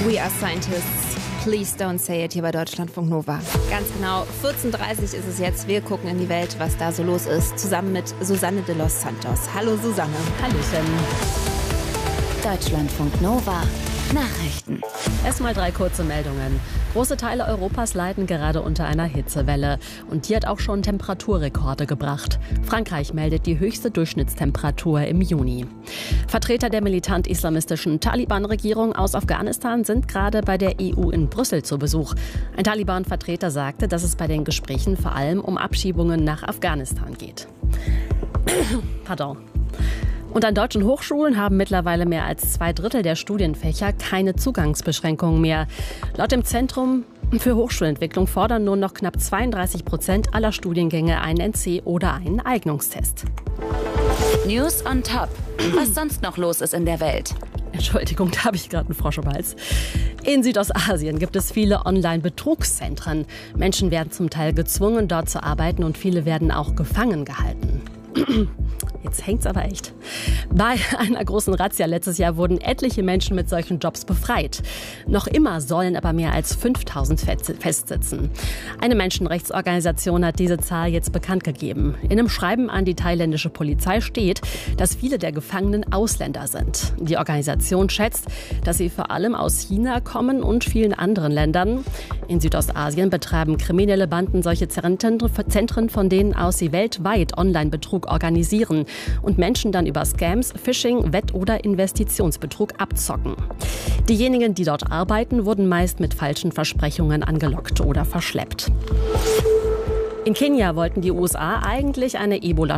We are scientists. Please don't say it hier bei Deutschlandfunk Nova. Ganz genau, 14.30 Uhr ist es jetzt. Wir gucken in die Welt, was da so los ist, zusammen mit Susanne de los Santos. Hallo Susanne. Hallöchen. Deutschlandfunk Nova. Nachrichten. Erstmal 3 kurze Meldungen. Große Teile Europas leiden gerade unter einer Hitzewelle. Und die hat auch schon Temperaturrekorde gebracht. Frankreich meldet die höchste Durchschnittstemperatur im Juni. Vertreter der militant-islamistischen Taliban-Regierung aus Afghanistan sind gerade bei der EU in Brüssel zu Besuch. Ein Taliban-Vertreter sagte, dass es bei den Gesprächen vor allem um Abschiebungen nach Afghanistan geht. Pardon. Und an deutschen Hochschulen haben mittlerweile mehr als 2/3 der Studienfächer keine Zugangsbeschränkungen mehr. Laut dem Zentrum für Hochschulentwicklung fordern nur noch knapp 32% aller Studiengänge einen NC oder einen Eignungstest. News on top. Was sonst noch los ist in der Welt. Entschuldigung, da habe ich gerade einen Frosch im Hals. In Südostasien gibt es viele Online-Betrugszentren. Menschen werden zum Teil gezwungen, dort zu arbeiten und viele werden auch gefangen gehalten. Jetzt hängt's aber echt. Bei einer großen Razzia letztes Jahr wurden etliche Menschen mit solchen Jobs befreit. Noch immer sollen aber mehr als 5000 festsitzen. Eine Menschenrechtsorganisation hat diese Zahl jetzt bekannt gegeben. In einem Schreiben an die thailändische Polizei steht, dass viele der Gefangenen Ausländer sind. Die Organisation schätzt, dass sie vor allem aus China kommen und vielen anderen Ländern. In Südostasien betreiben kriminelle Banden solche Zentren, von denen aus sie weltweit Online-Betrug organisieren und Menschen dann über Scams, Phishing, Wett- oder Investitionsbetrug abzocken. Diejenigen, die dort arbeiten, wurden meist mit falschen Versprechungen angelockt oder verschleppt. In Kenia wollten die USA eigentlich eine Ebola